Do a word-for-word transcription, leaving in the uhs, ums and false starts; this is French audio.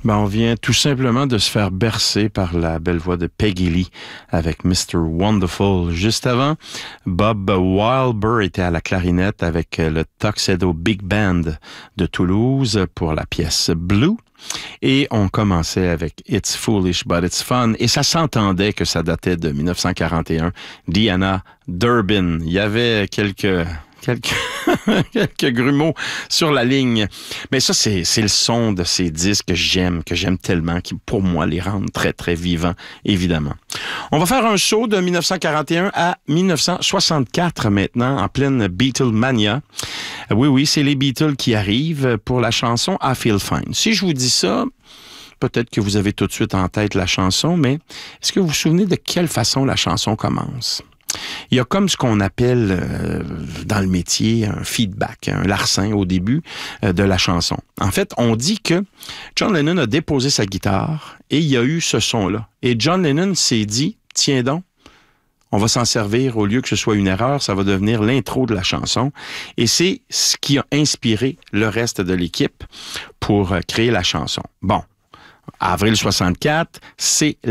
Ben, on vient tout simplement de se faire bercer par la belle voix de Peggy Lee avec mister Wonderful. Juste avant, Bob Wilber était à la clarinette avec le Tuxedo Big Band de Toulouse pour la pièce Blue. Et on commençait avec It's Foolish But It's Fun. Et ça s'entendait que ça datait de dix-neuf cent quarante et un. Diana Durbin. Il y avait quelques... Quelques, quelques grumeaux sur la ligne. Mais ça, c'est, c'est le son de ces disques que j'aime, que j'aime tellement, qui, pour moi, les rendent très, très vivants, évidemment. On va faire un saut de dix-neuf cent quarante et un à dix-neuf cent soixante-quatre maintenant, en pleine Beatlemania. Oui, oui, c'est les Beatles qui arrivent pour la chanson I Feel Fine. Si je vous dis ça, peut-être que vous avez tout de suite en tête la chanson, mais est-ce que vous vous souvenez de quelle façon la chanson commence? Il y a comme ce qu'on appelle euh, dans le métier un feedback, un larcin au début euh, de la chanson. En fait, on dit que John Lennon a déposé sa guitare et il y a eu ce son-là. Et John Lennon s'est dit, tiens donc, on va s'en servir au lieu que ce soit une erreur, ça va devenir l'intro de la chanson. Et c'est ce qui a inspiré le reste de l'équipe pour créer la chanson. Bon, avril soixante-quatre, c'est